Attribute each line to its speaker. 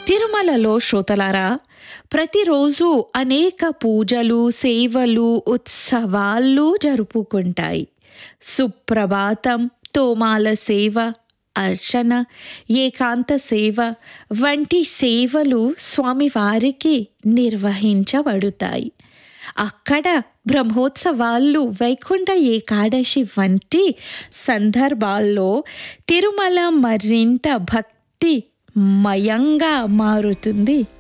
Speaker 1: తిరుమలలో శ్రోతలారా, ప్రతిరోజు అనేక పూజలు, సేవలు, ఉత్సవాలు జరుపుకుంటాయి. సుప్రభాతం, తోమాల సేవ, అర్చన, ఏకాంత సేవ వంటి సేవలు స్వామివారికి నిర్వహించబడుతాయి. అక్కడ బ్రహ్మోత్సవాలు, వైకుంఠ ఏకాదశి వంటి సందర్భాల్లో తిరుమల మరింత భక్తిమయంగా మారుతుంది.